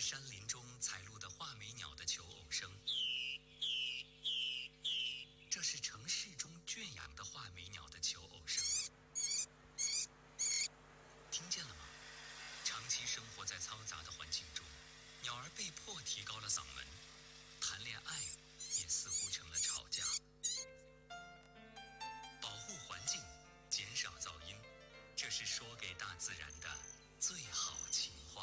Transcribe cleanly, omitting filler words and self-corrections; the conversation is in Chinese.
山林中采录的画眉鸟的求偶声，这是城市中圈养的画眉鸟的求偶声。听见了吗？长期生活在嘈杂的环境中，鸟儿被迫提高了嗓门，谈恋爱也似乎成了吵架。